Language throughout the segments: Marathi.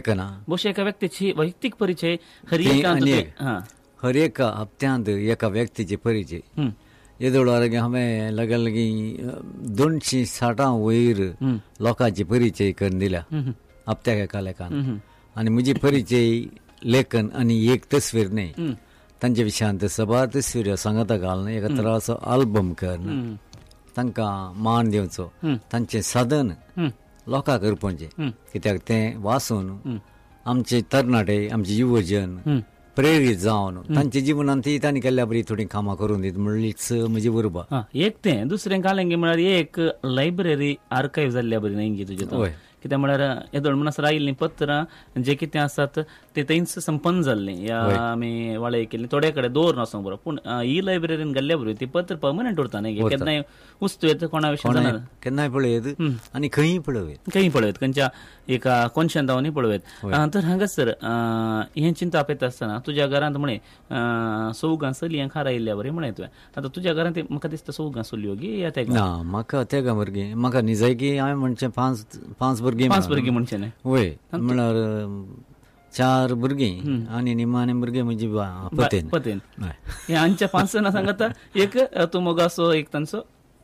लेखना ಬಹುಶಃ एका व्यक्तीची वैयक्तिक परिचय हर एक हप्त्यांत एका व्यक्तीचे परिचय येदोळार हांवें लगे लगी 260 वयर लोकांचे परिचय करून दिल्या हप्त्याक एका लेखान. आनी म्हजी परिचय लेखन आनी एक तस्वीर न्ही, तांचे विशयांत सभा तस्वीर सांगता घालून एक तराचो आल्बम करून तांकां मान दिवचो, तांचें साधन लोकांक अर्पोवचें. कित्याक तें वाचून आमचे तरणाटे, आमचे युवजन प्रेरीत जावन तांच्या जिवनांत ती तांणी केल्ल्या बरी थोडी कामां करून दीत म्हणलीच म्हजी उर्बा. एक तें दुसरें कालेंगे म्हळ्यार एक लायब्ररी आर्कायव जाल्ल्या बरी न्ही तुजे. कित्याक म्हळ्यार येदोळ म्हणसर आयिल्लीं पत्रां जे कितें आसात ते थंयच संपन्न जाल्लीं. या आमी वाळे केल्लीं थोडे कडेन दवरून वचोंक बरो, पूण ही लायब्ररीन गेल्ल्या बरोबर ती पत्र परमनंट उरता न्ही. केन्नाय वस्तू येता कोणा विशयी केन्नाय पळयत आनी खंयी पळयत खंयच्या एका कोनशान जावनय पळयत. तर हांगासर हें चिंता आपयता आसतना तुज्या घरांत म्हणे सौगां चलयांक खार आयिल्ल्या बरें म्हणे तुवें. आतां तुज्या घरांत म्हाका दिसता सौगां चलयो गी या तेका म्हाका तेका भुरगीं म्हाका निजायकी हांवें म्हणचें पांच भुरगीं म्हणचें न्ही. वय म्हळ्यार 4 भुरगीं आनी निमाणे भुरगे म्हजी पतेन. हे हांच्या 5 जाणां सांगता एक तूं मोगासो एक तांचो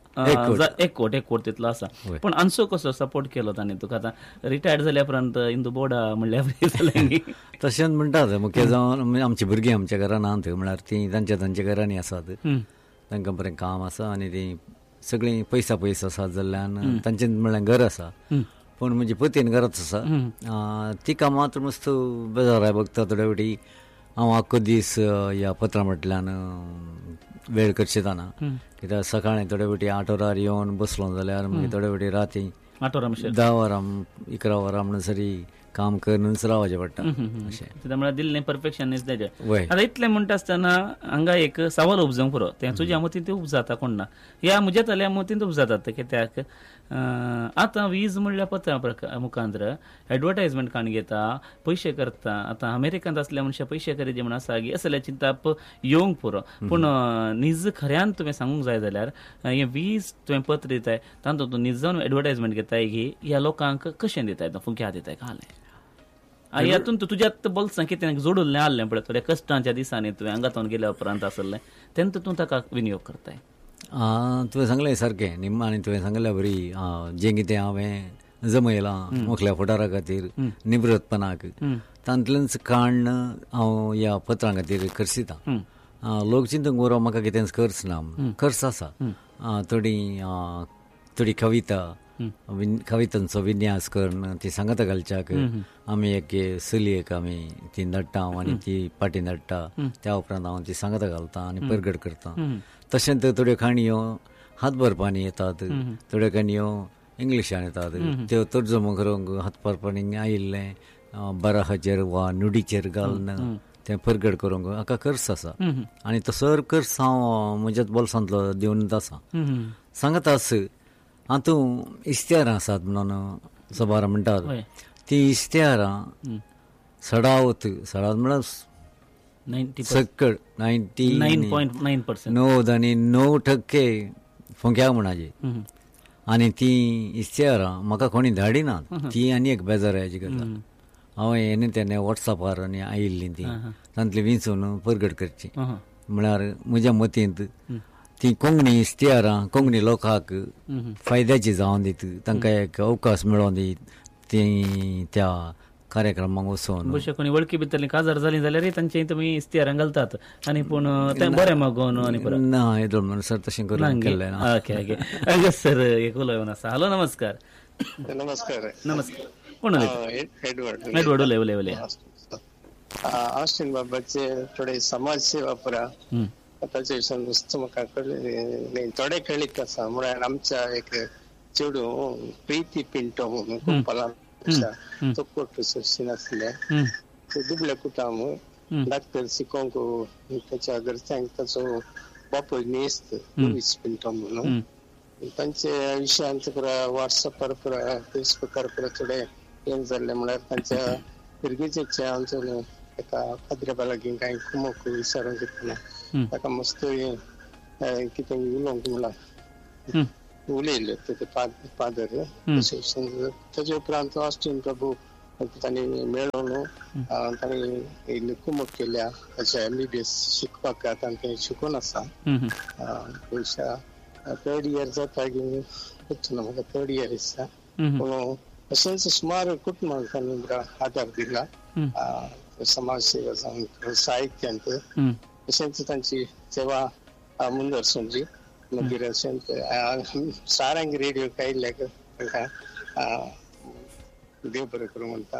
एकवट तितलो आसा. पण आमचो कसो सपोर्ट केलो तांणी तुका? आतां रिटायर्ड जाल्या उपरांत इंदू बोर्डा म्हणल्यार तशेंच म्हणटात मुख्य जावन आमची भुरगीं आमच्या घरान आहात म्हळ्यार ती तांच्या घरांनी आसात, तांकां बरें काम आसा आनी ती सगळीं पयसा आसात जाल्ल्यान तांचें म्हळ्यार घर आसा. पूण म्हजी पतीन घराच आसा. तिका मात्र मस्त बेजार बघता थोड्या फावटी हांव आख्खो दीस ह्या पत्रां म्हटल्यान वेळ करचें जाना. कित्याक सकाळीं थोड्या फावटी 8 वरार येवन बसलो जाल्यार मागीर थोड्या फावटी राती 10 वरां 11 वरां म्हणसरी काम करूनच रावचें पडटा. त्यामुळे दिल्लें परफेक्शन इज तेजें. आतां इतलें म्हणटा आसतना हांगा एक सवाल उपजोवंक पुरो. तें तुज्या मतीन तें उपजाता कोण ना, ह्या म्हज्या तल्या मतीन उपजातात. कित्याक आतां वीज म्हणल्या पत्रां मुखांतर एडवर्टायजमेंट काण घेता, पयशे करता. आतां अमेरिकांत आसल्या मनशां पयशे करी जे म्हण आसा गी असल्या चिंताप येवंक पुरो. पूण निज खऱ्यान तुवें सांगूंक जाय जाल्यार हें वीज तुवें पत्र दिताय तातूंत तूं निज जावन एडवर्टायजमेंट घेताय गी ह्या लोकांक कशें दिताय, फुंक्या दिताय कालें हातून तुज्यात बोल्सां कितें जोडूल्लें आहलें पळय थोड्या कश्टांच्या दिसांनी तुवें हांगातून गेल्या उपरांत आसलें तेन्ना तूं ताका विनियोग करताय. तुवें सांगलें सारकें निम्मा. आनी तुवें सांगल्या बरी जें कितें हांवें जमयलां मुखल्या फुडारा खातीर निवृत्तपणाक तातूंतल्यानच काण हांव ह्या पत्रां खातीर करसितां. लोक चिंतूंक बरो म्हाका कितेंच खर्च ना. खर्च आसा. थोडी कवितांचो विन्यास करून ती सांगता घालच्याक आमी एक चलयेक आमी ती धाडटा आनी ती फाटी धाडटा. त्या उपरांत हांव ती सांगता घालता आनी परगट करता. तशेंच थोड्यो काणयो हातभरपांनी येतात, थोड्यो काणयो इंग्लिशान येतात. त्यो तर्जमो करूंक हातभरपांनी आयिल्लें बराहाचेर वा नुडीचेर घालून तें परगट करूंक हाका खर्च आसा. आनी तो सर खर्च हांव म्हज्याच बोल्सांतलो दिवन आसा. सांगतास हातूंत इश्तेहारां आसात म्हणून सभार म्हणटात. ती इश्तेहारां सडावत म्हळ्यार 99.9% फुंक्याक म्हणाचे. आनी ती इश्तेहारां म्हाका कोणी धाडिनात. ती आनी एक बेजाराची गजाल. हांवें येणे तेन्ना वॉट्सॅपार आनी आयिल्लीं ती तांतली विंचून परगट करची. म्हळ्यार म्हज्या मतींत ती कोंकणी इश्तेहारां कोंकणी लोकांक फायद्याची जावन दीत, तांकां एक अवकाश मेळोवन दीत. ती त्या कार्यक्रमाक वचून कोणी वळखी भितरली काजार जाली जाल्यार तांचे तुमी इश्तेहारां घालतात आनी पूण तें बरें मागोवन आनी ना येदोळ म्हणून सर तशें करून केल्लें ना. ओके सर एक उलोवन आसा. हॅलो नमस्कार. कोण एडवर्ड उलय. आश्विन बाबाचे थोडे समाज सेवा पुरा ताचे विशयान वस्तू म्हाका कळ्ळें थोडे कळीत आसा. म्हळ्यार आमच्या एक चेडू प्रीती पिंटो म्हणून कुंपाला तो कोर्ट आसले दुबळे कुटाम डाक्टर शिकोंक त्याच्या घरच्यांक ताचो बापूय न्हेस्त लुईस पिंटो म्हणून तांचे विशयान व्हॉट्सअपार पुरा फेसबुकार पुरा थोडे हें जाल्ले. म्हळ्यार तांच्या भुरगेचे आमचो एका पाद्रे बालागीन कांय कुमोक विचारूंक दितना ताका मस्त कितें उलोवंक म्हणल्यार उलयले ते फादर. ताचे उपरांत ऑस्टीन प्रभू तांणी मेळोवन तांणी इल्ली कुमक केल्या अशें MBBS शिकपाक तांणी शिकून आसा. गोंयच्या 3rd इयर जाता की म्हाका 3rd इयर दिसता. पूण अशेंच सुमार कुटुंबांक तांणी आदार दिला, समाज सेवा जावन साहित्यांत अशेंच तांची सेवा मुनदरसुंची. मागीर अशेंच सारंग रेडिओ कायल्याक तांकां देव बरें करूं म्हणटा.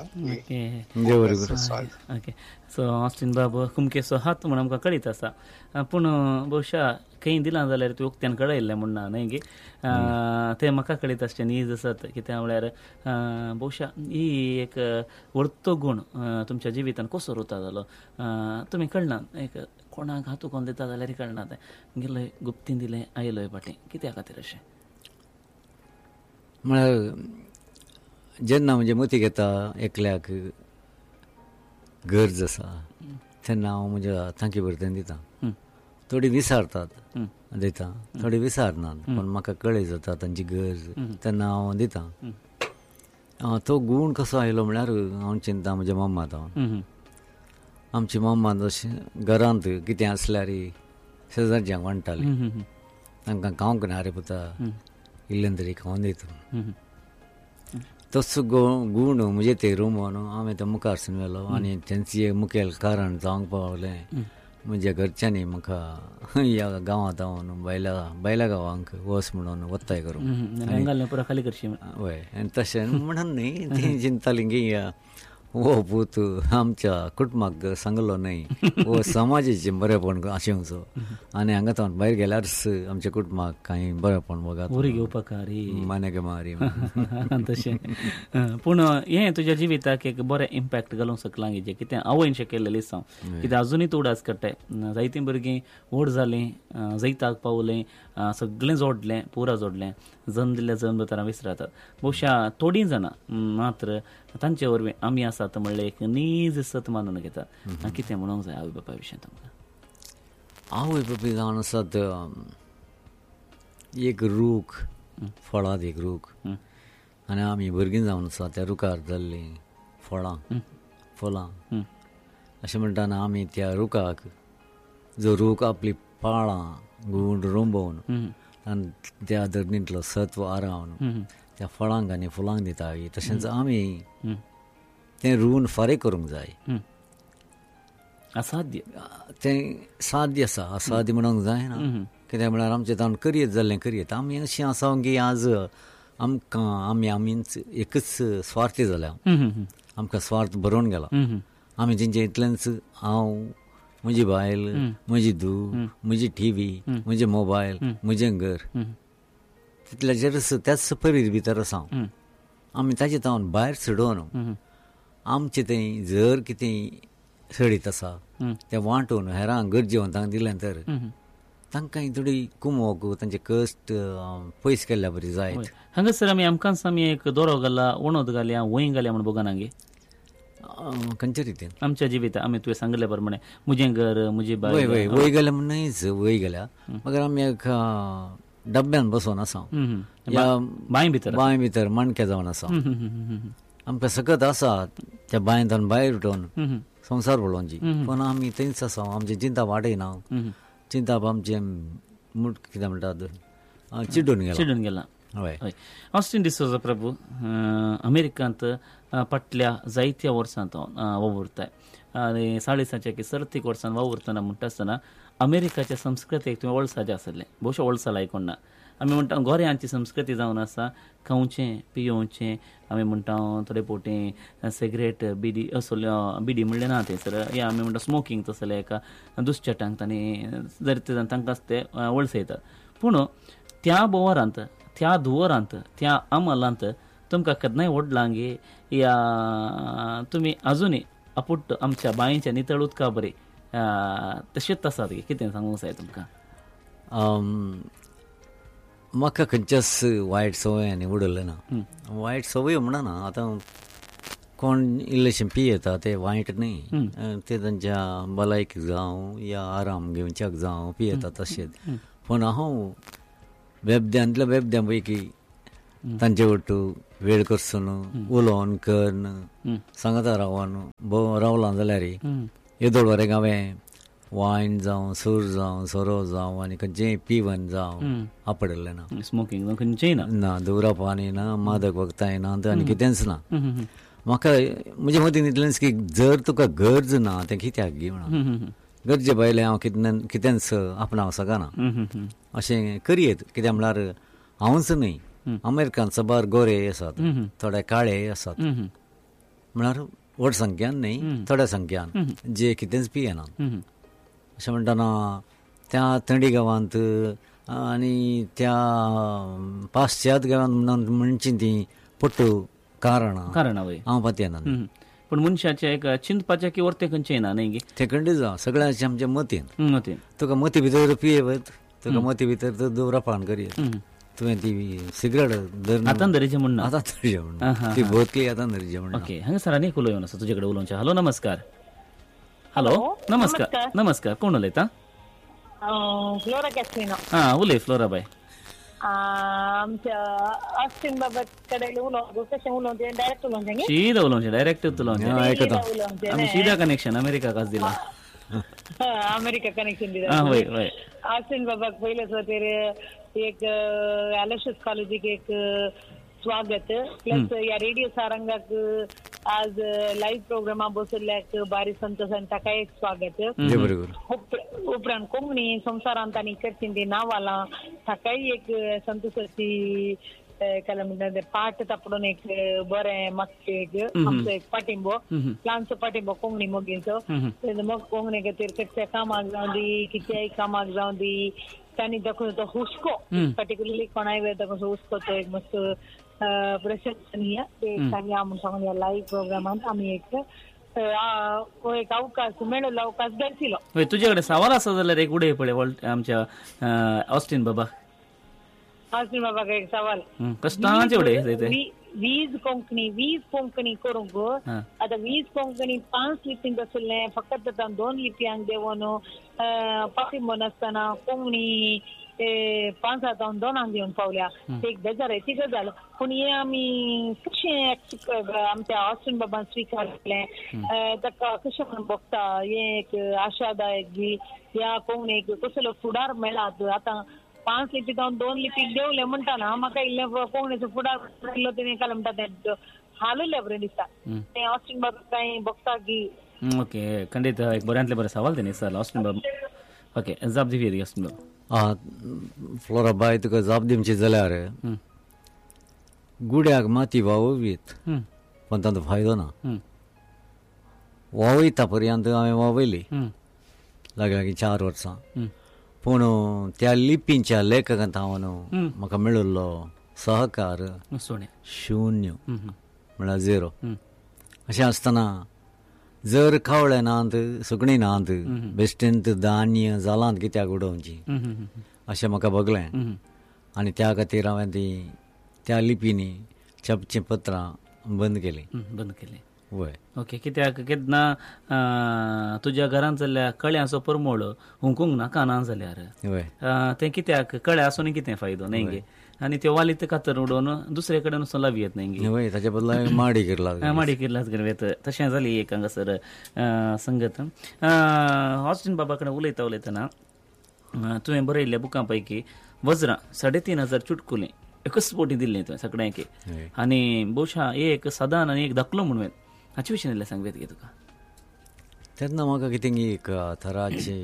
ओके. सो ऑस्टीन बाब कुमकेचो हात म्हण आमकां कळीत आसा, पूण बहुशा खंय दिलां जाल्यार तूं उक्त्यान कळयल्लें म्हणना न्हय गे. ते म्हाका कळीत आसचे न्हीज आसत, कित्याक म्हळ्यार बहुशा ही एक व्हडतो गूण तुमच्या जिवितान कसो रुता जालो तुमी कळना. एक कोणाक हातू कोण दिता जाल्यार कळना, तें गेलोय गुप्तीन दिलें आयलोय फाटीं, कित्या खातीर अशें? म्हळ्यार जेन्ना म्हणजे मती घेता एकल्याक गरज आसा तेन्ना हांव म्हज्या तांकी भरतेन दिता. थोडी विसारतात दिता, थोडी विसारनात, पण म्हाका कळय जाता तांची गरज तेन्ना हांव दिता. तो गूण कसो आयलो म्हळ्यार हांव चिंता म्हज्या मम्मात. आमची मम्मा जशें घरांत कितें आसल्यार शेजारच्यांक वांट्टाली, तांकां खावंक ना रे पुता इल्लें तरी खावन दिता. तसो गूण म्हणजे ते रोमन हांवें तो मुखार व्हेलो आनी तेंचें मुखेल कारण जावंक पावलें म्हज्या घरच्यांनी म्हाका ह्या गांवांत हांव बायल्या गांवांक वच म्हणून वत्ताय करूंक पुरा खाली करशी. हय, आनी तशें म्हणून न्ही ती चिंताली की हो पूत आमच्या कुटुंबाक सांगलो न्हय, हो समाजाचें बरेंपण आसूंक आनी हांगा तो भायर गेल्यारच आमच्या कुटुंबाक कांय बरेंपण बघात घेवपाक मानेगे मारी तशें. पूण हें तुज्या जिविताक एक बरें इम्पॅक्ट घालूंक शकलां हेजें, कितें हांवें शिकयल्लें दिसा. कित्याक अजुनूय तूं उडास काडटाय. जायतीं भुरगीं व्हड जालीं, जैताक पावलीं, सगळें जोडलें, पुरा जोडलें, जल्म दिल्ल्या जल्म दोतोरां विसरातात. बहुशा थोडीं जाणां मात्र तांचे वरवीं आमी आसात म्हणल्यार एक नीज सत मानून घेतात. कितें म्हणूंक जाय आवय बापा विशीं तुमकां? आवय बापूय जावन आसात एक रूख, फळांत एक रूख, आनी आमी भुरगीं जावन आसा त्या रुखार जाल्लीं फळां. अशें म्हणटाना आमी त्या रुखाक जो रूख आपली पाळां गूण रोंबोवन आनी त्या धरणींतलो सत्व आरावन त्या फळांक आनी फुलांक दिता, तशेंच आमी तें रोवन फारीक करूंक जाय. असाध्य तें साध्य आसा, असाध्य म्हणूंक जायना. कित्याक म्हळ्यार आमचें तावन करियत जाल्लें करियत. आमी अशें आसा की आज आमीच एकच स्वार्थी जाल्या, आमकां स्वार्थ भरोवन गेला. आमी तेंचे इतलेंच हांव, म्हजी बायल, म्हजी धूव, म्हजी TV, म्हजे मोबायल, म्हजें घर, तितल्याचेरच त्याच परीत भितर आसा. आमी ताचे तावन भायर सडोवन आमचें तें जर कितें सडीत आसा तें वांटून हेरांक गरजेवंतांक दिलें तर तांकां थोडी कुमोक तांचे कश्ट पयस केल्ल्या बरी जायत. हांगासर आमकांच एक दोरो घाला, वणत घाल्या, वय घाल्या म्हण बघा नांगे खंयच्या रितीन आमच्या जिविता आमी तुवें सांगले प्रमाणे म्हजें घर, म्हजी बाय, वय गेल्या म्हण न्हयच वय गेल्या, मगर आमी एक डब्यान बसोन आसा, बांय भितर मणके जावन आसा. आमकां सकत आसा त्या बांयंतल्यान भायर उठोवन संवसार पळोवची, पूण आमी थंयच आसा. आमची चिंता वाडयना, चिंता आमचें मूठ कितें म्हणटात चिड्डून गेला. हय. ऑस्टीन डिसोजा प्रभू अमेरिकांत फाटल्या जायत्या वर्सांत वावुरताय आनी 40-30 वर्सां वावुरतना म्हणटा आसतना अमेरिकाच्या संस्कृतीक तुवें वळसाचें आसलें, बहुशा वळसाल आयकोण ना. आमी म्हणटा गोऱ्यांची संस्कृती जावन आसा खावचें पियोवचें. आमी म्हणटा थोडे पोटी सिगरेट बिडी बिडी म्हणलें ना थंयसर, या आमी म्हणटा स्मोकींग तसलें एका दुश्चटांक तांणी जर तांकांच ते वळसयतात. पूण त्या बोवारांत, त्या धुवरांत, त्या अमलांत तुमकां केन्नाय ओडलांगे या तुमी अजुनूय आपुट्ट आमच्या बांयच्या नितळ उदका बरी तशेंच आसात, कितें सांगूंक जाय तुमकां? म्हाका खंयच्याच वायट संवयांनी उडल्लें ना. वायट संवय म्हणना, आतां कोण इल्लेशें पियेता तें वायट न्ही, ते तांच्या भलायकेक जावं या आराम घेवच्याक जावं पियेता तशेंच. पूण हांव बेबद्यांतल्या बेबद्यां पैकी तांचे वट्टू वेळ करसून उलोवन करून सांगता रावन रावला जाल्यार येदोळ वरेक हांवें वायन जावं सूर जावं सोरो जावं आनी खंयचेंय पिवन जावं आपडलें ना. स्मोकिंग खंयचेंय ना धुवरापानी ना मादक वखदांय ना आनी कितेंच ना. म्हाका म्हजे मतीन इतलेंच की जर तुका गरज ना तें कित्याक घे म्हणून गरजे भायलें हांव कितेंच आपणावं सकाना अशें करियेत. कित्याक म्हळ्यार हांवूच न्हय, अमेरिकान सबार गोरे आसात, थोडे काळे आसात, म्हळ्यार व्हड संख्यान न्हय थोड्या संख्यान जे कितेंच पियेनात. अशें म्हणटाना त्या थंडी गांवांत आनी त्या पाश्चात्य गांवांत म्हणची ती पट्टू कारणां हांव पातयेना. पण मनशाचे एक चिंतपाचें की वर्ते खंयचें ना न्ही ते खंडीत जावं सगळ्यांचे आमच्या मतीन. तुका मती भितर पियेवत, तुका मती भितर तर धुम्रपान करियत, तुवें ती सिगरेट आतां धरीचें म्हणना, आतां धरचें म्हणना, ती बोतली आतां धरचें म्हणना. ओके, हांगासर आनी एक उलोवण आसा तुजे कडेन उलोवचें. हॅलो नमस्कार. हॅलो नमस्कार. नमस्कार, कोण उलयता? फ्लोरा कॅस्टिनो. हां उलय फ्लोरा बाय. आमच्या ऑस्टिन बाबा कडेन उलोवंक कशें उलोवंक डायरेक्ट उलोवंचें न्ही? सीधा उलोवचें, डायरेक्ट उलोवचें. आमी सीधा कनेक्शन अमेरिकाकाच दिला. अमेरिका कनेक्शन दिला. होय होय. ऑस्टिन बाबाक पयले तर एक एलोशियस कॉलेजीक एक स्वागत, प्लस ह्या रेडिओ सारंगाक आज लाईव्ह प्रोग्रामा बसयल्ल्याक बारी संतोष आनी ताका एक स्वागत. उपरांत कोंकणी संवसारांत आनी करची नांवाला ताकाय एक संतोषाची काय म्हणटा पाठ तापडून एक बरें मागचे एक आमचो एक पाठिंबो, ल्हानसो पाठिंबो कोंकणी मोगींचो. मग कोंकणी खातीर खंयच्या कामाक जावं दी, कित्याय कामाक जावं दी, तांणी दाखोवन तो हुस्को पर्टिक्युलरली कोणाय वेळ दाखोवन हुस्को तो एक मस्त प्रशंसनीय ते तांणी आमी सांगून ह्या लाईव्ह प्रोग्रामांत आमी एक अवकाश मेळिल्लो अवकाश घेतलो. तुजे कडेन सवाल आसा जाल्यार एक उडय पळय आमच्या ऑस्टिन बाबा. ऑस्टिन बाबाक एक सवाल. कष्टांचे उडय. वीज कोंकणी करूंक आतां वीज कोंकणी 5 लिपींक आसलें, फकत आतां 2 लिपयांक देवन पाठिंबो नासतना कोंकणी 5 आतां 2 घेवन पावल्या. एक बेजारेची गजाल. पूण हे आमी कशें आमच्या ऑस्टिन बाबान स्विकार केलें, ताका कशें म्हणून बघता, हे एक आशादायक बी ह्या कोंकणीक कसलो फुडार मेळ्ळात. आतां 5 लिपी जावन 2 लिपीक देवले म्हणटाना म्हाका इल्लें कोंकणीचो फुडार केल्लो तेणी काय म्हणटा तें हालयले बरें दिसता. तें ऑस्टिन बाबा कांय बघता की. ओके, खंडीत एक बऱ्यांतले बरे सवाल तेणी सर ऑस्टिन बाबा. ओके, जाप दिवया ऑस्टिन बाबा. फ्लोरा बाय, तुका जाप दिवची जाल्यार गुड्याक माती वाववीत पण ताचो फायदो ना. वावयता पर्यंत हांवें वावयली लागीं 4 वर्सां, पूण त्या लिपींच्या लेखकांत हांव म्हाका मेळिल्लो सहकार शून्य म्हळ्यार 0. अशें आसतना जर कावळे नात, सुकणी नात, बेश्टेंत धान्य जालांत कित्याक उडोवची अशें म्हाका बगलें. आनी त्या खातीर हांवें ती त्या लिपींनी छापचीं पत्रां बंद केली. वय. ओके, कित्याक केन्ना तुज्या घरांत जाल्ल्या कळ्याचो परमळ हुंकूंक ना कानान जाल्यार तें कित्याक कळे आसून कितें फायदो न्ही गे. आनी त्यो वालीत कातर उडोवन दुसरे कडेन वचून लावी येत न्ही गे. ताचे बदला माडी किरलात वेत. तशें जाली एक हांगासर संगत. ऑस्टिन बाबा कडेन उलयतना तुवें बरयल्ल्या बुकां पैकी वज्रां 3,500 चुटकुलें एकच पोटी दिल्लें तुवें सगळ्यांक. आनी भोवशा एक सदान आनी एक धाकलो म्हणून हाचे विशीं इल्लें सांगवेत गे तुका. तेन्ना म्हाका कितें एक थराची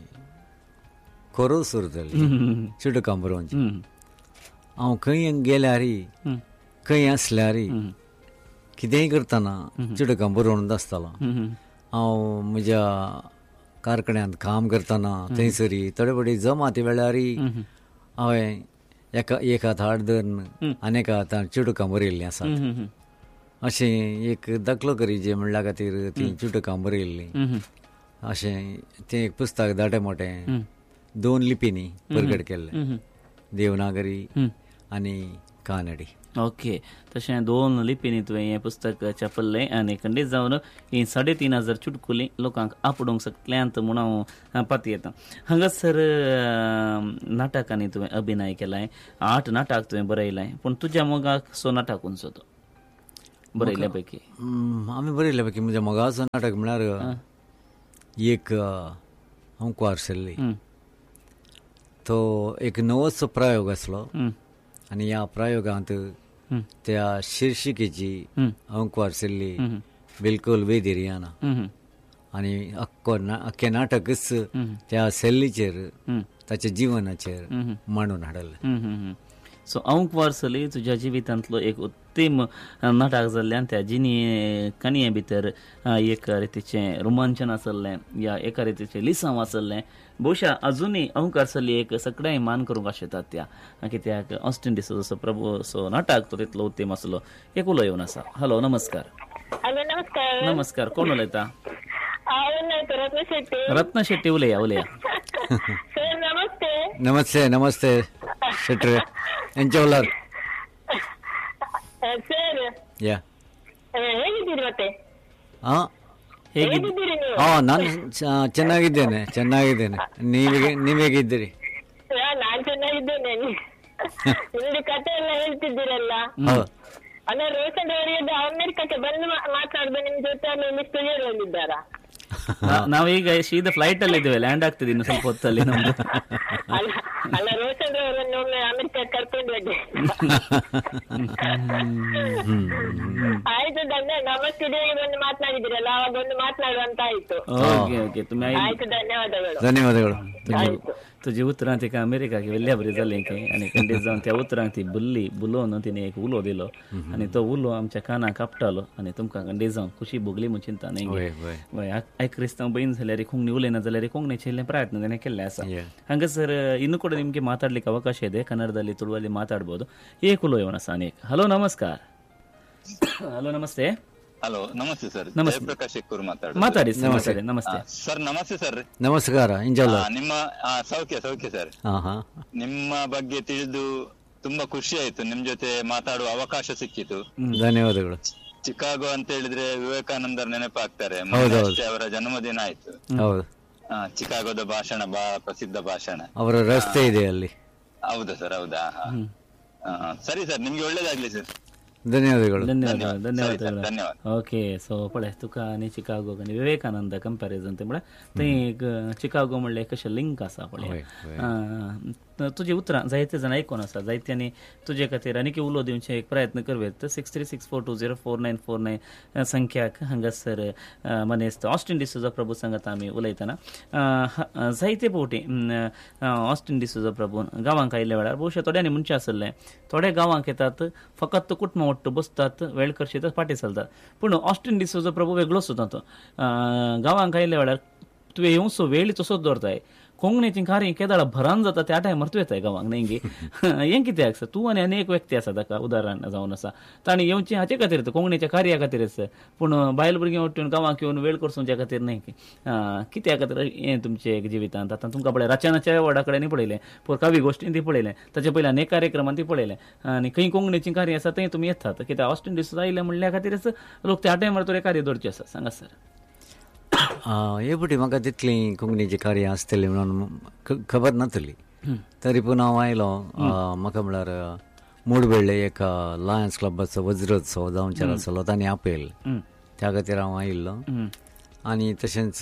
खोर सुरू जाली चुटकां बरोवची. हांव खंय गेल्यार खंय आसल्यार कितेंय करतना चुटकां बरोवन आसतालो. हांव म्हज्या कारखान्यांत काम करतना थंयसरी थोडे फावटी जमाती वेळार हांवें एक हात हाड धरून आनी हातान चुटकां बरयल्लीं आसात. अशें एक दाखलो करीचे म्हणल्या खातीर ती चुटकां बरयल्लीं अशें तें एक पुस्तक धाटें मोटें 2 लिपींनी प्रकट केल्लें, देवनागरी आनी कानडी. ओके. तशें 2 लिपींनी तुवें हें पुस्तक छापल्लें आनी खंडीत जावन ही 3,500 चुटकुली लोकांक आपडूंक शकल्यांत म्हूण हांव पाती येता. हांगासर नाटकांनी तुवें अभिनय केलाय, 8 नाटक तुवें बरयलाय, पूण तुज्या मोगाक सो नाटक खंयचो तो बरयल्या पैकी? आमी बरयल्या पैकी म्हज्या मोगाचो नाटक म्हळ्यार एक अंकवार सेल्ली. तो एक नवोचो प्रयोग आसलो आनी ह्या प्रयोगांत त्या शिर्षिकेची अंकवार सेल्ली बिलकुल वेदिरियाना आनी अख्खें नाटकच त्या सेल्लीचेर ताच्या जिवनाचेर मांडून हाडलें. सो अंकवार सेली तुज्या जिवितांतलो एक उत्तम नाटक जाल्ल्यान त्या जिनी काणये भितर एक रितीचें रोमांचन आसलें या एका रितीचें लिसांव आसलें. बहुशा अजुनूय अंकवार सेली एक सगळ्यां मान करूंक आशेतात त्या, कित्याक ऑस्टिन डिसोजा प्रभू सो नाटक तो तितलो उत्तम आसलो. एक उलो येवन आसा. हॅलो, नमस्कार. हॅलो, नमस्कार. नमस्कार, कोण उलयता? रत्न शेट्टी. रत्न शेट्टी, उलया. सर नमस्ते. नमस्ते नमस्ते ಶೆಟ್ರೆ ಎಂಚವಲ್ಲರ್ ಸರ್ ಯಾ ಹೇಗಿದ್ದೀರಿ ಮತ್ತೆ? ಹೇಗಿದ್ದೀರಿ ನೀವು? ನಾನು ಚೆನ್ನಾಗಿದ್ದೇನೆ. ನೀವು ಹೇಗಿದ್ದೀರಿ? ನಾನ್ ಚೆನ್ನಾಗಿದ್ದೇನೆ. ನಿಮ್ದು ಕತೆ ಎಲ್ಲ ಹೇಳ್ತಿದ್ದೀರಲ್ಲ, ಅಲ್ಲ ರೋಷನ್ ಅವರಿಗೆ ಅಮೆರಿಕಕ್ಕೆ ಬಂದು ಮಾತಾಡಿದ ನಿಮ್ ಜೊತೆ ಅಲ್ಲಿ ಸ್ಟುಡಿಯೋದಲ್ಲಿದ್ದಾರಾ? ನಾವೀಗ ಸೀದಾ ಫ್ಲೈಟ್ ಅಲ್ಲಿ ಇದ್ದೇವೆ, ಲ್ಯಾಂಡ್ ಆಗ್ತದೆ ಇನ್ನು ಸ್ವಲ್ಪ ಹೊತ್ತಲ್ಲಿ ನಮ್ದು. ಅಲ್ಲ ರೋಷನ್ ಅವರನ್ನು ಒಮ್ಮೆ ಅಮೆರಿಕಕ್ಕೆ ಕರ್ಕೊಂಡು ಹೋಗಿ. ಆಯ್ತು, ನಮ್ಮ ಸ್ಟುಡಿಯೋಗೆ ಬಂದು ಮಾತನಾಡಿದಿರಲ್ಲ, ಅವಾಗ ಒಂದು ಮಾತನಾಡುವಂತ ಆಯ್ತು. ಆಯ್ತು, ಧನ್ಯವಾದಗಳು. तुझे उतरांत एका अमेरिकाक वेल्ल्या बरी जालें की आनी खंडीत जावन त्या उतरांक ती बुलोवन तिणें एक उलो दिलो आनी तो उलो आमच्या कानाक कापटालो आनी तुमकां खंडीत जावन खुशी भोगली म्हूण चिंता न्ही. आयज क्रिस्तांव बहीण जाल्यार कोंकणी उलयना जाल्यार कोंकणीचे इल्ले प्रयत्न ताणें केल्ले आसा. हांगासर ಇನ್ನೂ ಕೂಡ ನಿಮಗೆ ಮಾತಾಡ್ಲಿಕ್ಕೆ ಅವಕಾಶ ಇದೆ, ಕನ್ನಡದಲ್ಲಿ ತುಳುವಲ್ಲಿ ಮಾತಾಡ್ಬೋದು. ಏಕ್ ಉಲೋ ಇವನ ಸಾನೇಕ್. ಹಲೋ, ನಮಸ್ಕಾರ. ಹಲೋ, ನಮಸ್ತೆ. ಹಲೋ, ನಮಸ್ತೆ ಸರ್. ನಮಸ್ತೆ, ಪ್ರಕಾಶ್ ಶೆಕ್ಕೂರ್ ಮಾತಾಡಿ. ನಮಸ್ತೆ ಸರ್. ನಮಸ್ತೆ ಸರ್. ನಮಸ್ಕಾರ. ನಿಮ್ಮ ಸೌಖ್ಯ ಸರ್. ನಿಮ್ಮ ಬಗ್ಗೆ ತಿಳಿದು ತುಂಬಾ ಖುಷಿ ಆಯ್ತು, ನಿಮ್ ಜೊತೆ ಮಾತಾಡುವ ಅವಕಾಶ ಸಿಕ್ಕಿತು. ಧನ್ಯವಾದಗಳು. ಚಿಕಾಗೋ ಅಂತ ಹೇಳಿದ್ರೆ ವಿವೇಕಾನಂದರ್ ನೆನಪಾಗ್ತಾರೆ, ಅವರ ಜನ್ಮದಿನ ಆಯ್ತು. ಹೌದು, ಚಿಕಾಗೋದ ಭಾಷಣ ಬಹಳ ಪ್ರಸಿದ್ಧ ಭಾಷಣ, ಅವರ ರಸ್ತೆ ಇದೆ ಅಲ್ಲಿ. ಹೌದಾ ಸರ್? ಹೌದಾ. ಸರಿ ಸರ್, ನಿಮ್ಗೆ ಒಳ್ಳೇದಾಗ್ಲಿ ಸರ್. धन्यवाद. ओके. सो पळय, तुका आनी चिकागो आनी विवेकानंद कंपॅरिजन ते म्हळ्यार थंय एक चिकागो म्हणल्यार कशें लिंक आसा पळय. तुजी उतरां जायते जाण आयकून आसा, जायत्यांनी तुजे खातीर आनीक उलो दिवचे एक प्रयत्न करवेत. 6364204949 संख्याक हांगासर मनेस्त ऑस्टिन डिसोजा प्रभू सांगत आमी उलयतना जायते फावटी ऑस्टिन डिसोजा प्रभून गांवांक आयिल्ल्या वेळार भोवशे थोड्यांनी मनशां आसले, थोडे गांवांक येतात, फकत कुटुंब वाट्ट बसतात, वेळ करशीत, फाटी चलतात. पूण ऑस्टिन डिसोजा प्रभू वेगळोच सुद्दां तो. गांवांक आयिल्ल्या वेळार तुवें येवचो वेळ तसोच दवरताय. कोंकणीचें कार्य केदाळ भरान जाता त्या टायमार तूं येताय गांवांक न्ही गे. हें कित्याक आसा? तूं आनी एक व्यक्ती आसा ताका उदाहरण जावन आसा, ताणी येवचें हाचे खातीर, कोंकणीच्या कार्या खातीरच. पूण बायल भुरगीं वट्टून गांवांक येवन वेळ करसूंच्या खातीर न्ही. कित्या खातीर हें तुमचे जिवितांत? आतां तुमकां पळय, राचनाच्या वडा कडेन पळयलें, पूण कावी गोश्टीन ती पळयलें, ताचे पयलीं अनेक कार्यक्रमांत ती पळयलें, आनी खंय कोंकणीचीं कार्य आसा थंय तुमी येतात. कित्याक ऑस्टिन डिसोजा आयले म्हणल्या खातीरच लोक त्या टायमार तुवें कार्य दवरचें आसा. सांगात सर. हे फावटी म्हाका तितली कोंकणीची कार्यां आसतली म्हणून खबर नासली, तरी पूण हांव आयलो. म्हाका म्हळ्यार मुडबेळ्ळे एक लायन्स क्लबाचो वज्रोत्सव जावंचार आसलो, तांणी आपयल, त्या खातीर हांव आयिल्लो. आनी तशेंच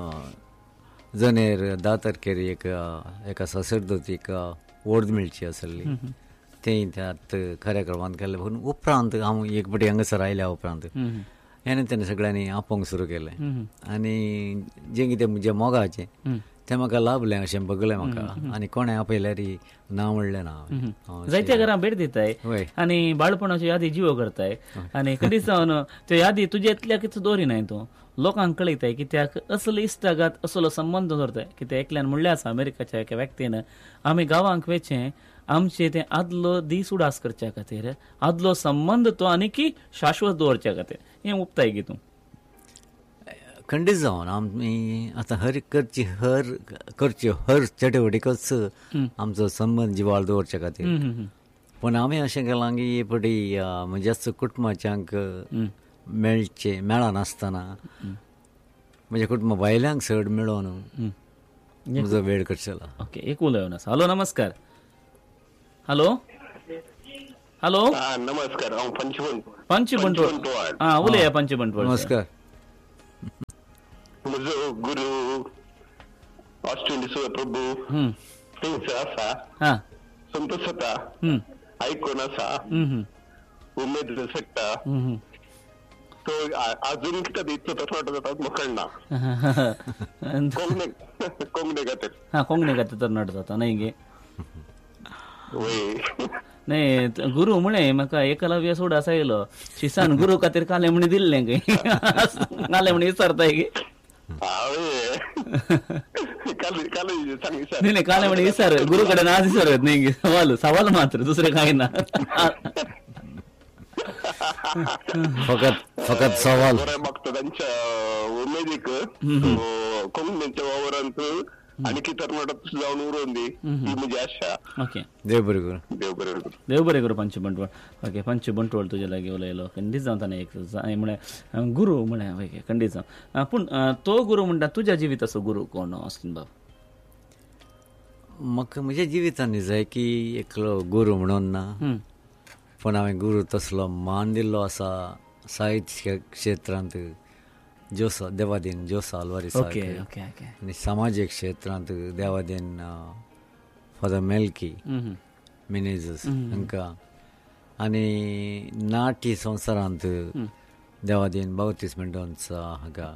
जनेर 10 तारखेर एका सासरदोतीक वोर्ड मेळची आसली, तें त्यात कार्यक्रमांत केल्लें. पूण उपरांत हांव एक फावटी हांगासर आयल्या उपरांत हें तेणें सगळ्यांनी आपोवंक सुरू केलें. आनी जें कितें म्हज्या मोगाचें तें म्हाका लाभलें अशें बगलें म्हाका. आनी कोणें आपयल्यार ना म्हणलें ना. जायत्या घरां भेट दिताय आनी बाळपणाच्यो यादी जिवो करताय, आनी कधीच जावन त्यो यादी तुजे इतल्या कितें दवरिनाय, तूं लोकांक कळयताय. कित्याक असलो इश्टागात, असलो संबंद दवरताय. कित्याक एकल्यान म्हणलें आसा अमेरिकाच्या एका व्यक्तीन, आमी गांवांक वेचें आमचे ते आदलो दीस उडास करच्या खातीर, आदलो संबंद तो आनीकी शाश्वत दवरच्या खातीर. हें उपताय गी तूं? खंडीत जावन आमी आतां करच्यो हर चटवटीकच आमचो संबंद जिवाळ दवरच्या खातीर पण आमी अशें केलां की पटी म्हज्याच कुटुंबाच्यांक मेळनासतना म्हज्या कुटुंबा भायल्यांक चड मेळोन म्हजो वेळ करचेला. ओके, एक उलयन आसा. हॅलो, नमस्कार. हॅलो हॅलो नमस्कार, हांव पंचबंटवाळ. उलया पंचबंटवाळ. नमस्कार. म्हजो गुरू ऑस्ट्रेलिया प्रभू थंयसर आसा, संतोष जाता, आयकून आसा, उमेद सकता. तो अजून कितें दिसता तसो जाता म्हाका कळना. कोंकणी खातीर कोंकणी खातीर तरणाटो जाता न्हय गे. नाही, गुरु म्हणे म्हाका एकलव्य सोड असा येयलो शिसान गुरु खातीर काले म्हणे दिल्लें गे. काले म्हणे विचारताय गे. नाही, काले म्हणे विचार, गुरु कडेन आज विचारत नाही गे. सवाल मात्र, दुसरे काही ना. फकत सवाल. बघतो त्यांच्या उमेदीक कोंकणीच्या वावरांत आणि तरणाटात जाऊन उरून दी ही म्हजी आशा. ओके, देव बरें करूं. देव बरें करूं पंचबंटवाळ. ओके, पंचबंटवाळ तुजे लागीं उलयलो खंडीत जावन ताणें एक म्हळ्यार गुरू म्हळ्यार ओके खंडीत जावन. पूण तो गुरू म्हणटा तुज्या जिविताचो गुरू कोण ऑस्टीन बाब? म्हाका म्हज्या जिवितांनी जाय की एकलो गुरू म्हणून ना, पण हांवें गुरू तसलो मान दिल्लो आसा साहित्य क्षेत्रांत देवादीन जोसा आल्वारीस, आनी सामाजीक क्षेत्रांत देवादीन फादर मेल्की मिनेझस हांकां, आनी नाट्य संवसारांत देवादीन बावतिस्मेंटोन्स हाका.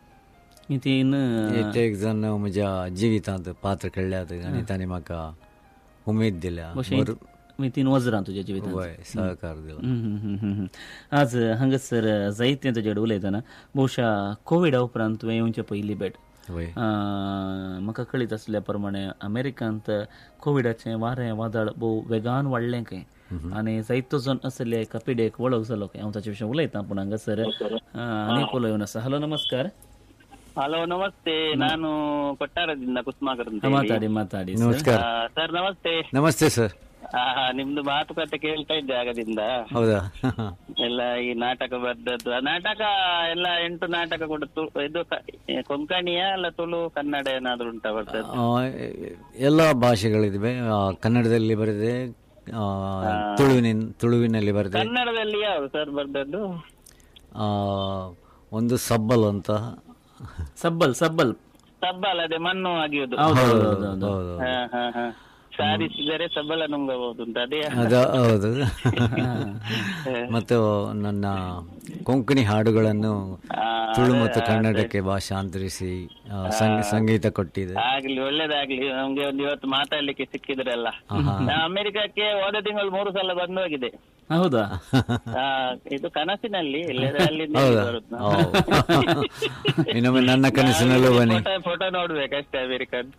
एक जण म्हज्या जिवितांत पात्र खेळ्ळ्यात आनी तांणी म्हाका उमेद दिल्या. 3 वजरां तुज्या जिवितांत सहकार दिलो. आज हांगासर जायतें तुजे कडेन उलयतना भोवशा कोविडा उपरांत तुवें येवचे पयली भेट. म्हाका कळीत आसल्या प्रमाणे अमेरिकांत कोविडाचें वारें वादळ भोव वेगान वाडलें खंय, आनी जायतो जण असले एका पिडेक वळख जालो खंय. हांव ताचे विशीं उलयतां, पूण हांगासर आनीक उलयोन आसा. हॅलो, नमस्कार. ಹಲೋ, ನಮಸ್ತೆ. ನಾನು ಕೊಟ್ಟಾರದಿಂದ ಕುಸ್ಮಾಕರ್ ಅಂತ. ಮಾತಾಡಿ. ನಮಸ್ಕಾರ ಸರ್. ನಮಸ್ತೆ. ನಮಸ್ತೆ ಸರ್. ನಿಮ್ದು ಮಾತುಕತೆ ಕೇಳ್ತಾ ಇದ್ದೆ ಆಗದಿಂದ. ಹೌದಾ? ಎಲ್ಲ ಈ ನಾಟಕ ಬರ್ದದ್ದು, ನಾಟಕ ಎಲ್ಲ 8 ನಾಟಕ ಕೊಡ್ತು. ಇದು ಕೊಂಕಣಿಯ ಅಲ್ಲ ತುಳು ಕನ್ನಡ ಏನಾದ್ರು ಉಂಟಾ ಬರ್ದದ್ದು? ಎಲ್ಲ ಭಾಷೆಗಳಿವೆ. ಕನ್ನಡದಲ್ಲಿ ಬರೆದಿದೆ, ತುಳುವಿನಲ್ಲಿ ಬರೆದಿದೆ. ಕನ್ನಡದಲ್ಲಿ ಯಾವುದು ಸರ್ ಬರ್ದದ್ದು? ಒಂದು ಸಬ್ಬಲ್ ಅಂತ. ಸಬ್ಬಲ್ ಅದೇ ಮಣ್ಣು ಆಗಿರೋದು. ಸಾರಿಸಿದರೆ ಸಬ್ಬಲ ನುಂಗಬಹುದು ಅಂತ, ಅದೇ? ಹೌದು. ಮತ್ತು ನನ್ನ ಕೊಂಕಣಿ ಹಾಡುಗಳನ್ನು ತುಳು ಮತ್ತು ಕನ್ನಡಕ್ಕೆ ಭಾಷಾಂತರಿಸಿ ಸಂಗೀತ ಕೊಟ್ಟಿದೆ. ಆಗ್ಲಿ, ಒಳ್ಳೇದಾಗ್ಲಿ. ನಮ್ಗೆ ಒಂದು ಇವತ್ತು ಮಾತಾಡ್ಲಿಕ್ಕೆ ಸಿಕ್ಕಿದ್ರಲ್ಲ. ಅಮೆರಿಕಕ್ಕೆ ಹೋದ ತಿಂಗಳು 3 ಸಲ ಬಂದು ಹೋಗಿದೆ. ಹೌದಾ? ಇದು ಕನಸಿನಲ್ಲಿ ಇನ್ನೊಮ್ಮೆ ನನ್ನ ಕನಸಿನಲ್ಲೂ ಬನ್ನಿ. Photo ನೋಡ್ಬೇಕಷ್ಟೇ American.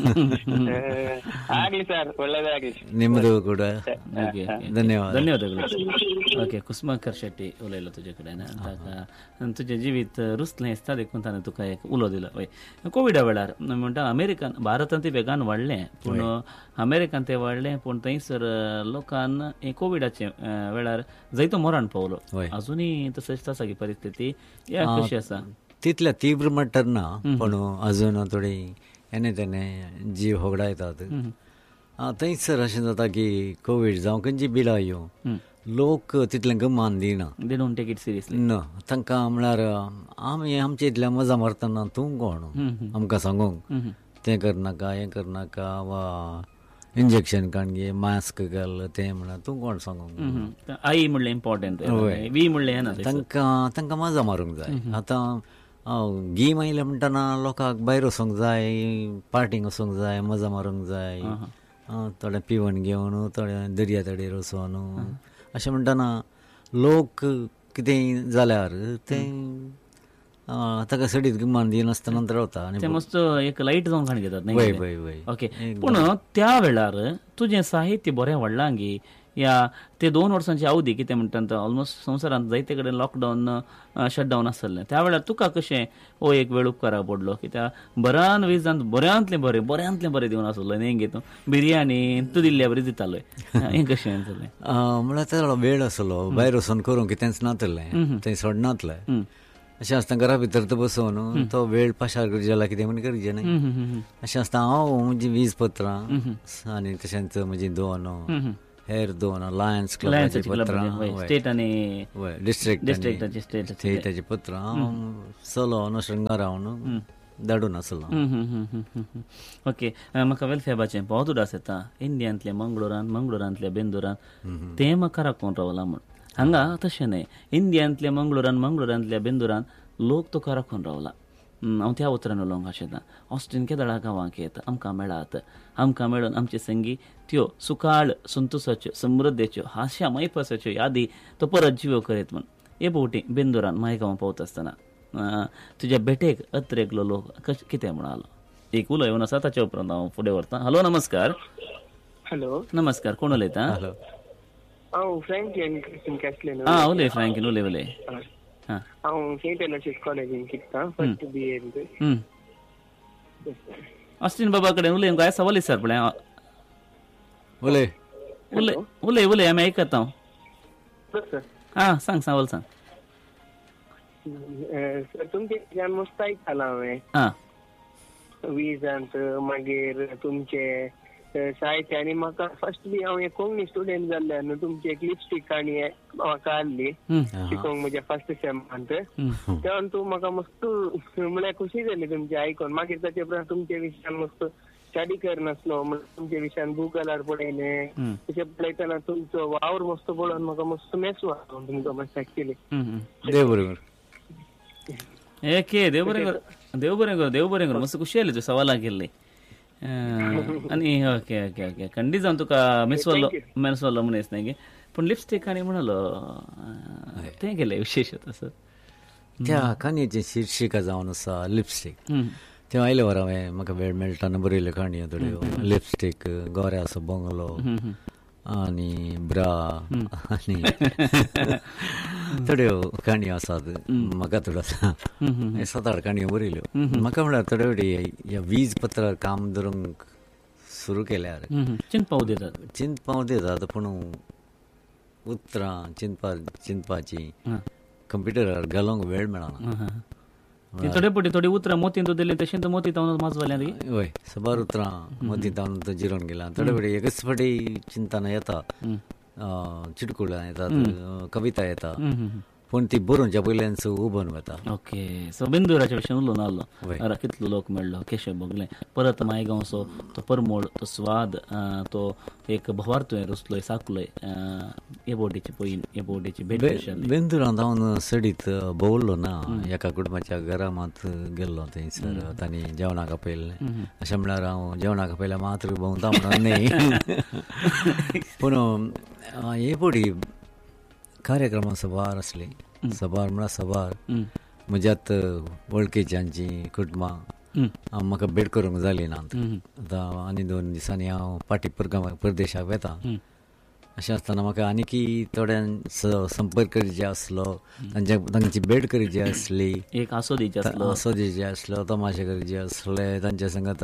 ಆಗ್ಲಿ ಸರ್, ಒಳ್ಳೇದಾಗ್ಲಿ. ನಿಮ್ಮದು ಕೂಡ धन्यवादಗಳು. ओके, कुसुमाकर शेट्टी उलयलो तुजे कडेन. तुजें जिवीत रुसलें दिसता देखून ताणें तुका एक उलो दिलो. कोविडा वेळार म्हणटा अमेरिकान, भारतांत वेगान वाडलें, पूण अमेरिकान तें वाडलें, पूण थंयसर लोकांन कोविडाचे वेळार जायतो मरण पावलो. अजुनूय तशेंच आसा की परिस्थिती कशी आसा? तितल्या तीव्र मट्टार ना, पण अजून थोडी तेणे जीव होगडायतात. थंयसर अशें जाता की कोवीड जावं खंयची बिलां येवं, लोक तितलें गमान दिना. They don't take it seriously. ना, तांकां म्हळ्यार आमी आमचे इतल्या मजा मारतना तूं कोण आमकां सांगूंक तें करनाका, हें करनाका, वा इंजेक्शन काण घे, मास्क घाल, तें म्हळ्यार तूं कोण सांगूंक. आई म्हणलें इम्पॉर्टंट, वी म्हणलें येना. तांकां मजा मारूंक जाय. आतां गीम आयले म्हणटना लोकांक भायर वचूंक जाय, पार्टींक वचूंक जाय, मजा मारूंक जाय. थोडे पिवण घेवन, थोडे दर्या तडेर वचून, अशें म्हणटना लोक कितेंय जाल्यार तें ताका सडीत गिमान दिनासतना रावता. आनी मस्त एक लायट जावन खाण घेतात. ओके, पूण त्या वेळार तुजें साहित्य बरें व्हडलां गी. या ते 2 वर्सांची अवधी कितें म्हणटा ऑलमोस्ट संवसारांत जायते कडेन लॉकडावन शटडावन आसलें त्या वेळार तुका कशें हो एक वेळ उपकाराक पडलो कित्याक बऱ्यान विजांत बऱ्यांतलें बरें दिवन आसलो न्ही घेतून बिरयानी तूं दिल्ल्या बरी दितालोय हें कशें जालें म्हळ्यार तो वेळ आसलो भायर वचून करूंक कितेंच नातलें थंय सोडनातलें अशें आसता घरा भितर तो बसोवन तो वेळ पाशार करचे जाल्यार कितें म्हण करचें न्ही अशें आसता हांव म्हजीं वीज पत्रां आनी तशेंच म्हजीं 2 हेर 2 लायन्स क्लबाची पत्रां स्टेट आनी डिस्ट्रिक्टाची स्टेटाची पत्रां हांव चलोवन शृंगार रावन धाडून आसलो. ओके म्हाका वेलफेबाचें बहुत उदास येता इंडियांतल्या मंगळुरांतल्या बेंदुरान तें म्हाका राखून रावलां म्हण हांगा तशें न्हय इंडियांतल्या मंगळुरांतल्या बेंदुरान लोक तुका राखून रावला. हांव त्या उतरान उलोवंक आशेतां ऑस्ट्रीन केदळा गांवांक येत आमकां मेळात आमकां मेळून आमचे संगी त्यो सुकाळ संतोशाच्यो समृद्धेच्यो हास्या मैफसाच्यो यादी तो परत जिवो करीत म्हण हे फावटी बेंदुरान मायगांव पावता आसतना तुज्या बेटेक अत्रेकलो लोक कितें म्हणालो एक उलो येवन आसा ताच्या उपरांत हांव फुडें व्हरतां. हॅलो नमस्कार. हॅलो नमस्कार कोण उलयता? हांव फ्रँकलिन क्रिस्टिन कॅस्लेन. उलय फ्रँकलिन उलय. हांव सेंट एलर्जीस कॉलेजीन शिकता फर्स्ट BA. ऑस्टीन बाबा कडेन उलय काय सवाल विचार पळय उलय आमी आयकता हांव सांग सवाल सांग. सर तुमचे मस्त आयकतालो हांवें विजांत मागीर तुमचे साहित्य आनी म्हाका फर्स्ट बी हांव एक कोंकणी स्टुडंट जाल्ल्यान तुमची एक लिपस्टीक आनी म्हाका हाडली शिकोवंक म्हज्या फर्स्ट सेमांत तेन्ना तूं म्हाका मस्त म्हळ्यार खुशी जाली तुमचे आयकून. मागीर ताचे उपरांत तुमच्या विशयान मस्त स्टडी करनासलो तुमच्या विशयान गुगलार पळयलें तशें पळयतना तुमचो वावर मस्त पळोवन म्हाका मस्त मेसू हांव तुमकां मातशें एक्चुली. देव बरें देव बरें कर मस्त खुशी जाली तुज्या सवालाक गेल्ली आनी ओके ओके ओके खंडी जावन तुका मेसवल्लो मनीस न्ही पूण लिपस्टीक आनी म्हणलो तें गेलें विशेश तसो त्या काणयेचें शीर्षिका जावन आसा लिपस्टीक. ते आयले वर हांवें म्हाका वेळ मेळटाना बरयल्यो काणयो थोड्यो लिपस्टीक गोऱ्याचो बंगलो आनी ब्रा आनी थोड्यो काणयो आसात म्हाका थोड्यो आसा 7-8 काणयो बरयल्यो. म्हाका म्हळ्यार थोडे फावटी ह्या वीज पत्रार काम धरूंक सुरू केल्यार चिंतपाव दितात पूण उतरां चिंतपाची कंप्युटरार घालूंक वेळ मेळना. थोडी उतरां मोतीन दिली तशें मोती तावन माजवाल्यां हय सबार उतरां मोती तावन तो जिरोन गेला. थोडे फावटी एकच फावटी चिंतना येता चिटकुळां येतात कविता येता पूण ती बरोवच्या पयल्यानच उबोन वता. ओके सो बेंदुराच्या विशयान उलोवन आसलो कितलो लोक मेळ्ळो केशें भोगलें परत मायगांवचो तो परमोड तो स्वाद तो एक भवार तुवें रुसलोय साकलोय हे बोर्डीची भेट बेंदुरांत हांव सडीत भोंवलो ना एका कुटुंबाच्या घरा मात गेल्लो थंयसर तांणी जेवणाक आपयल्लें अशें म्हळ्यार हांव जेवणाक आपयल्यार मात्र भोंवता म्हणून न्ही पूण हे बोडी कार्यक्रमां सबार आसली सबार म्हळ्यार सबार म्हज्यात वळखीच्यांची कुटुंबां म्हाका भेट करूंक जाली ना. आतां आनी 2 दिसांनी हांव पाटी परदेशाक वेता अशें आसतना म्हाका आनीकी थोड्यां संपर्क करचे आसलो तांची भेट करची आसली एक आसोदीचे आसलो तमाशे करचे आसले तांचे संगत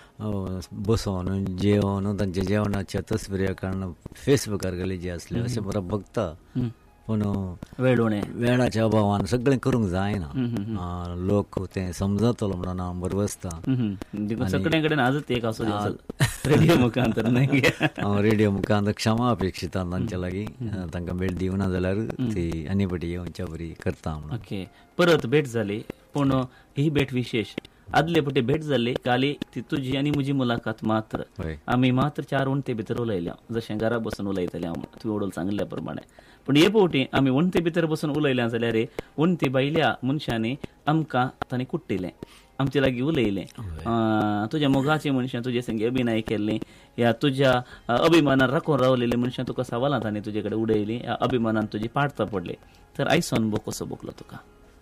बसोन जेवण तांचे जेवणाच्या तस्विरी काडून फेसबुकार घालीचे आसले अशें बरो बघता पूण वेळाच्या अभावान सगळें करूंक जायना. लोक तें समजतलो म्हणून हांव बरो बसता सगळे कडेन आजूच एक आसो रेडिओ मुखांतर हांव रेडिओ मुखांतर क्षमा अपेक्षिता तांच्या लागीं तांकां भेट दिवना जाल्यार ती आनी फावटी येवच्या बरी करता म्हणून. ओके परत भेट जाली पूण ही भेट विशेष आदले फावटी भेट जाल्ली काली ती तुजी आनी म्हजी मुलाखत मात्र आमी मात्र 4 वणते भितर उलयल्या जशें घरा बसून उलयतले हांव तुवें ओडून सांगल्या प्रमाणे. पूण हे फावटी आमी वणते भितर बसून उलयल्या जाल्यार वणते भायल्या मनशांनी आमकां तांणी कुट्टिलें आमचे लागीं उलयलें तुज्या मोगाची मनशां तुजे संगी अभिनय केल्लीं या तुज्या अभिमानान राखून रावलेलीं मनशां तुका सवालां तांणी तुजे कडेन उडयलीं ह्या अभिमानान तुजी पाडता पडली. तर आयचो अनुभव कसो भोगलो तुका?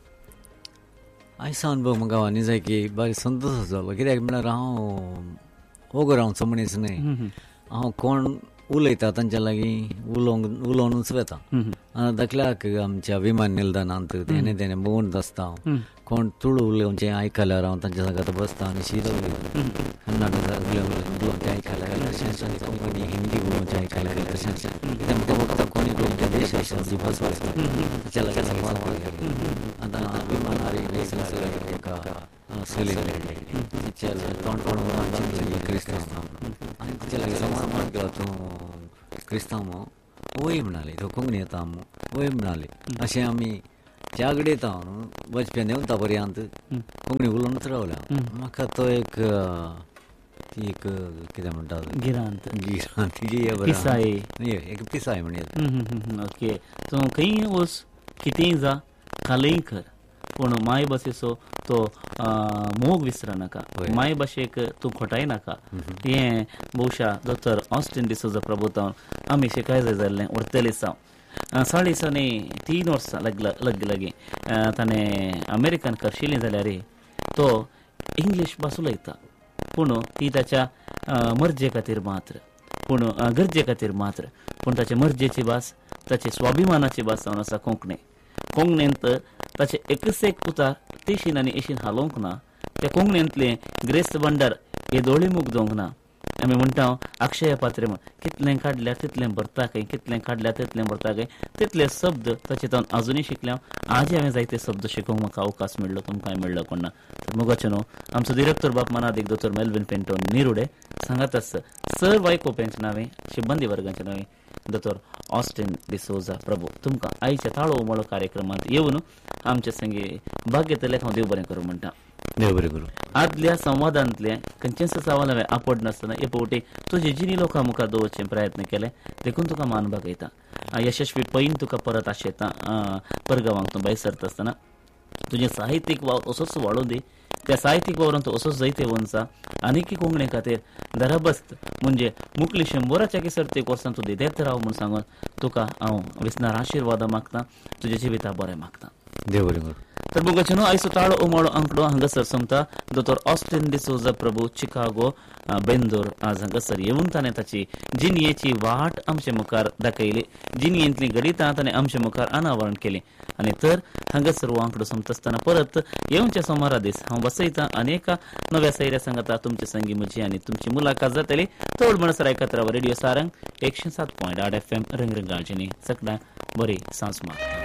आयचो अनुभव म्हाका आनी जाय की बरें संतोश जालो कित्याक म्हळ्यार हांव ओगो रावचो मनीस न्ही हांव कोण उलयता तांच्या लागीं उलोवनूच वेता. दाखल्याक आमच्या विमान निल्दानांत तेणे बोंड आसता, कोण तुळू उलोवचें आयकल्यार हांव तांच्या सांगात बसता आनी शिरो कन्नड उलोवचें आयकल्यार कोंकणी हिंदी उलोवचें आयकल्यार कशें कोणी कोणत्या देशाची बस ताच्या लागीं आतां विमानार एका तोंड क्रिस्तांव आनी ताच्या लागीं समाज गेलो तूं क्रिस्तांव वय म्हणाले, तो कोंकणी येता वय म्हणाले. अशें आमी त्या घडयता बचप्यान येवता पर्यंत कोंकणी उलोवनूच रावल्या. म्हाका तो एक कितें म्हणटात गिरांत एक पिसाय म्हणटात. ओके, सो खंय वच कितेंय जा खालय कर, पूण माय भाशेचो तो मोग विसरनाका, माय भाशेक तूं खोटाय नाका. हें भोवशा दोतोर ऑस्टिन डिसोजा प्रभुतावन आमी शिकाय जाय जाल्लें उरतलें साव. 3 वर्सां लागीं ताणें अमेरिकान करशिल्लें जाल्यार तो इंग्लीश भास उलयता, पूण ती ताच्या मर्जे खातीर मात्र, पूण गरजे खातीर मात्र, पूण ताचे मर्जेची भास, ताचे स्वाभिमानाची भास जावन आसा कोंकणी. कोंकणींत ताचे एकच एक उतार तेशीन आनी एशीन हालोवंक ना. त्या कोंकणींतले ग्रेस्त भंडार हे दोळे मुगदोंक ना. आमी म्हणटा अक्षय पात्रे कितलें काडल्यार तितलें भरता काय, कितलें काडल्यार तितलें भरता काय, तितले शब्द ताचे तावन आजुनूय शिकल्या. आज हांवें जायते शब्द शिकोवंक म्हाका अवकाश मेळ्ळो, तुमकांय मेळ्ळो कोण ना. तर मुगाचें न्हू आमचो डिरेक्टर बाप मनादिक दोतोर मेल्विन पेंटो निरुडे सांगात आसता सर्व आयकोप्यांचें नांवें, सिब्बंदी वर्गाचें नांवें दोतोर ऑस्टिन डिसोजा प्रभू तुमकां आयच्या ताळो उमळो कार्यक्रमांत येवन आमचे संगे भाग घेतल्याक हांव देव बरें करूं म्हणटा. देव बरें करूं. आदल्या संवादांतले खंयचेच सवाल हांवें आपड नासतना हे फावटी तुजे जिनी लोकां मुखार दवरचे प्रयत्न केले, देखून तुका मान भागयता. यशस्वी पैन तुका परत आशेता परगांवांक तूं भायर सरता आसतना तुजें साहित्यीक वाव असोच वाडोवन दी. त्या साहित्यीक वावरांत तूं असोच जायते वंचा आनीक कोंकणी खातीर दराबस्त म्हणजे मुखली 100च्या सर्तेक वर्सां तूं देत राव म्हूण सांगून तुका हांव विस्नार आशिर्वाद मागता, तुज्या जिविता बरें मागता. देव बरें करूं. तर बघाचें आयचो ताळो उमाळो अंकडो हांगासर सोंपता. दोतोर ऑस्टिन डिसोजा प्रभू चिकागो बेंदोर आज हांगासर येवन ताणें ताची जिणयेची वाट आमचे मुखार दाखयली, जिणयेंतली गणितां ताणें आमचे मुखार अनावरण केली. आनी तर हांगासर हो आंकडो सोंपता आसतना परत येवच्या सोमारा दीस हांव बसयता आनी एका नव्या सैऱ्या सांगता तुमचे संगी म्हजी आनी तुमची मुलाकात जातली. तोड म्हणसर आयकत राव रेडिओ सारंग 107.8 FM रंगरंगाळचेनी सगळ्यांक बरी सांज मार.